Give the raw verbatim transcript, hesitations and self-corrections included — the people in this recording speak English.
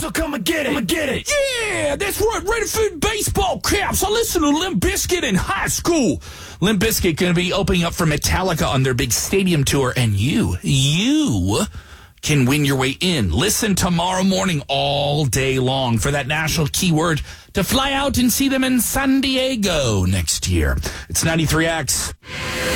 so come and get it. Come and get it. Yeah, that's right. Ready for baseball caps. I listened to Limp Bizkit in high school. Limp Bizkit going to be opening up for Metallica on their big stadium tour, and you, you can win your way in. Listen tomorrow morning all day long for that national keyword to fly out and see them in San Diego next year. It's ninety-three X.